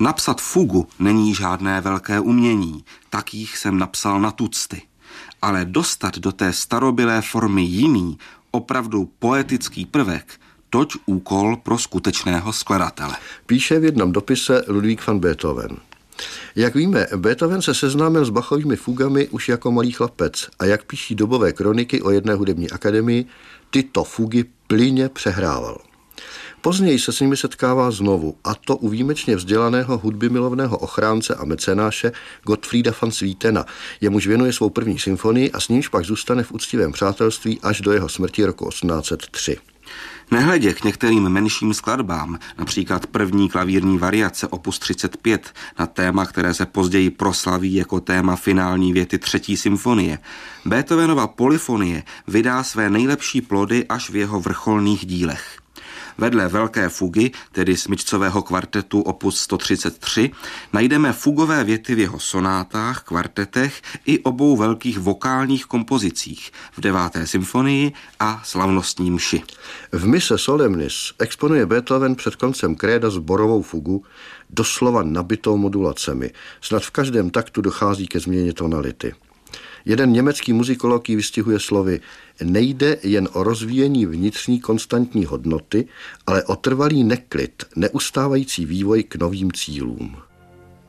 Napsat fugu není žádné velké umění, takých jsem napsal na tucty. Ale dostat do té starobylé formy jiný, opravdu poetický prvek, toť úkol pro skutečného skladatele. Píše v jednom dopise Ludwig van Beethoven. Jak víme, Beethoven se seznámil s Bachovými fugami už jako malý chlapec a jak píší dobové kroniky o jedné hudební akademii, tyto fugy plynně přehrával. Později se s nimi setkává znovu, a to u výjimečně vzdělaného hudbymilovného ochránce a mecenáše Gottfrieda van Swietena, jemuž věnuje svou první symfonii a s nímž pak zůstane v úctivém přátelství až do jeho smrti roku 1803. Nehledě k některým menším skladbám, například první klavírní variace opus 35 na téma, které se později proslaví jako téma finální věty třetí symfonie, Beethovenova polyfonie vydá své nejlepší plody až v jeho vrcholných dílech. Vedle velké fugy, tedy smyčcového kvartetu opus 133, najdeme fugové věty v jeho sonátách, kvartetech i obou velkých vokálních kompozicích v 9. symfonii a slavnostní mši. V Mise Solemnis exponuje Beethoven před koncem kréda sborovou fugu, doslova nabitou modulacemi. Snad v každém taktu dochází ke změně tonality. Jeden německý muzikolog ji vystihuje slovy: nejde jen o rozvíjení vnitřní konstantní hodnoty, ale o trvalý neklid, neustávající vývoj k novým cílům.